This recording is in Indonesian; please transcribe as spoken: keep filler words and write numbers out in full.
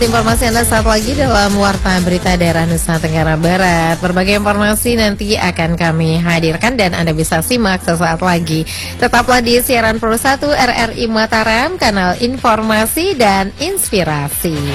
Informasi Anda saat lagi dalam Warta Berita Daerah Nusa Tenggara Barat. Berbagai informasi nanti akan kami hadirkan dan Anda bisa simak sesaat lagi. Tetaplah di siaran Pro satu R R I Mataram, kanal informasi dan inspirasi.